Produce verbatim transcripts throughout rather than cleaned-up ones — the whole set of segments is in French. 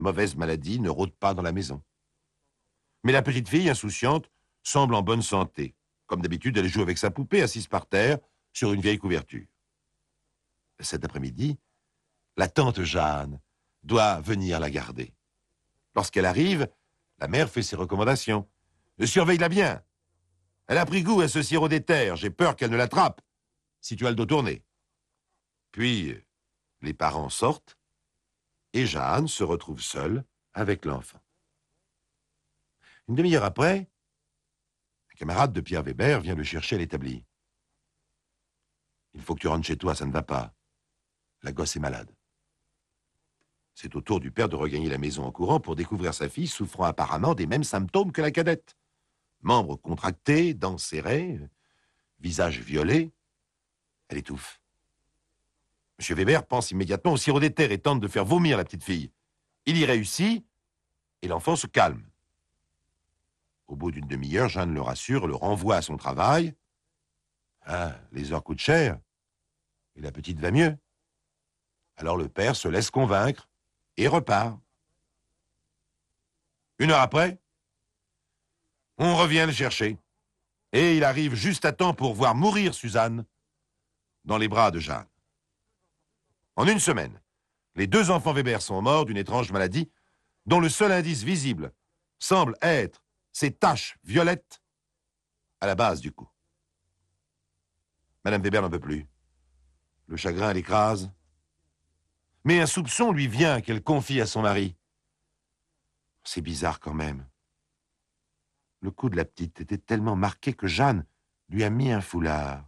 mauvaise maladie ne rôde pas dans la maison. Mais la petite fille, insouciante, semble en bonne santé. Comme d'habitude, elle joue avec sa poupée assise par terre sur une vieille couverture. Cet après-midi, la tante Jeanne doit venir la garder. Lorsqu'elle arrive, la mère fait ses recommandations. « Surveille-la bien. Elle a pris goût à ce sirop d'éther. J'ai peur qu'elle ne l'attrape, si tu as le dos tourné. » Puis, les parents sortent et Jeanne se retrouve seule avec l'enfant. Une demi-heure après, un camarade de Pierre Weber vient le chercher à l'établi. « Il faut que tu rentres chez toi, ça ne va pas. La gosse est malade. » C'est au tour du père de regagner la maison en courant pour découvrir sa fille souffrant apparemment des mêmes symptômes que la cadette. Membres contractés, dents serrées, visage violet. Elle étouffe. M. Weber pense immédiatement au sirop d'éther et tente de faire vomir la petite fille. Il y réussit et l'enfant se calme. Au bout d'une demi-heure, Jeanne le rassure, le renvoie à son travail. Ah, les heures coûtent cher et la petite va mieux. Alors le père se laisse convaincre et repart. Une heure après, on revient le chercher. Et il arrive juste à temps pour voir mourir Suzanne dans les bras de Jeanne. En une semaine, les deux enfants Weber sont morts d'une étrange maladie dont le seul indice visible semble être ces taches violettes à la base du cou. Madame Weber n'en peut plus. Le chagrin l'écrase. Mais un soupçon lui vient qu'elle confie à son mari. C'est bizarre quand même. Le cou de la petite était tellement marqué que Jeanne lui a mis un foulard.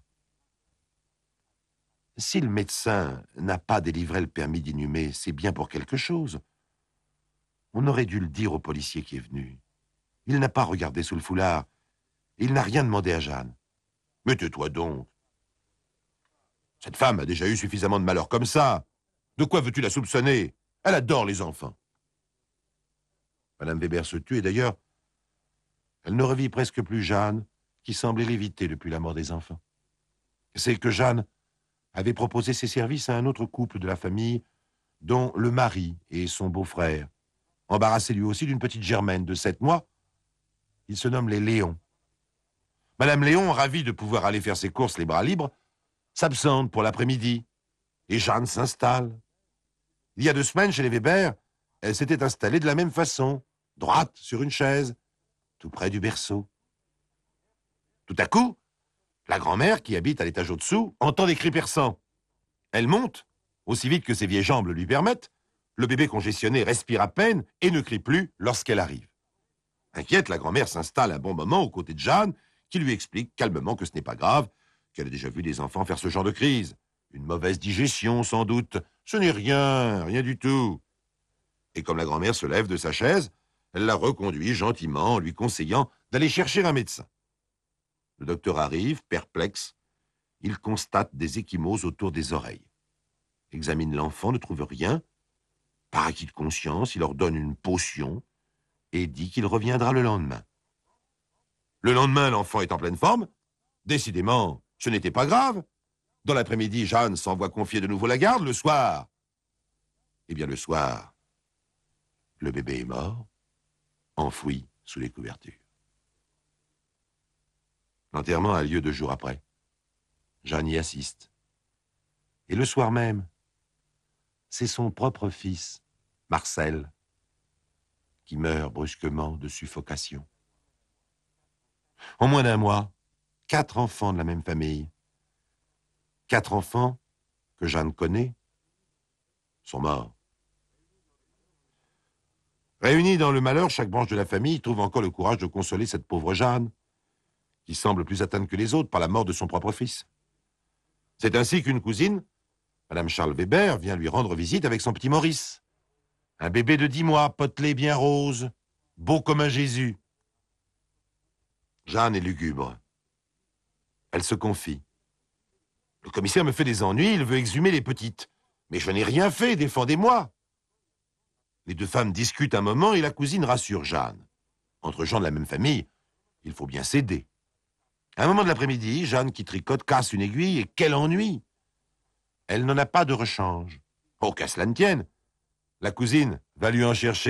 Si le médecin n'a pas délivré le permis d'inhumer, c'est bien pour quelque chose. On aurait dû le dire au policier qui est venu. Il n'a pas regardé sous le foulard. Il n'a rien demandé à Jeanne. Mais tais-toi donc. Cette femme a déjà eu suffisamment de malheur comme ça. De quoi veux-tu la soupçonner? Elle adore les enfants. Madame Weber se tue et d'ailleurs, elle ne revit presque plus Jeanne, qui semblait l'éviter depuis la mort des enfants. C'est que Jeanne avait proposé ses services à un autre couple de la famille, dont le mari et son beau-frère, embarrassé lui aussi d'une petite Germaine de sept mois. Ils se nomment les Léons. Madame Léon, ravie de pouvoir aller faire ses courses les bras libres, s'absente pour l'après-midi, et Jeanne s'installe. Il y a deux semaines, chez les Weber, elle s'était installée de la même façon, droite sur une chaise, tout près du berceau. Tout à coup, la grand-mère, qui habite à l'étage au-dessous, entend des cris perçants. Elle monte, aussi vite que ses vieilles jambes le lui permettent. Le bébé congestionné respire à peine et ne crie plus lorsqu'elle arrive. Inquiète, la grand-mère s'installe un bon moment aux côtés de Jeanne, qui lui explique calmement que ce n'est pas grave, qu'elle a déjà vu des enfants faire ce genre de crise. Une mauvaise digestion, sans doute. Ce n'est rien, rien du tout. Et comme la grand-mère se lève de sa chaise, elle la reconduit gentiment en lui conseillant d'aller chercher un médecin. Le docteur arrive, perplexe. Il constate des ecchymoses autour des oreilles. Examine l'enfant, ne trouve rien. Par acquis de conscience, il ordonne une potion et dit qu'il reviendra le lendemain. Le lendemain, l'enfant est en pleine forme. Décidément, ce n'était pas grave. Dans l'après-midi, Jeanne s'envoie confier de nouveau la garde. Le soir, eh bien le soir, le bébé est mort, enfoui sous les couvertures. L'enterrement a lieu deux jours après. Jeanne y assiste. Et le soir même, c'est son propre fils, Marcel, qui meurt brusquement de suffocation. En moins d'un mois, quatre enfants de la même famille, quatre enfants que Jeanne connaît, sont morts. Réunis dans le malheur, chaque branche de la famille trouve encore le courage de consoler cette pauvre Jeanne, qui semble plus atteinte que les autres par la mort de son propre fils. C'est ainsi qu'une cousine, Madame Charles Weber, vient lui rendre visite avec son petit Maurice. Un bébé de dix mois, potelé bien rose, beau comme un Jésus. Jeanne est lugubre. Elle se confie. Le commissaire me fait des ennuis, il veut exhumer les petites. Mais je n'ai rien fait, défendez-moi. Les deux femmes discutent un moment et la cousine rassure Jeanne. Entre gens de la même famille, il faut bien s'aider. À un moment de l'après-midi, Jeanne, qui tricote, casse une aiguille, et quel ennui! Elle n'en a pas de rechange. Oh, qu'à cela ne tienne. La cousine va lui en chercher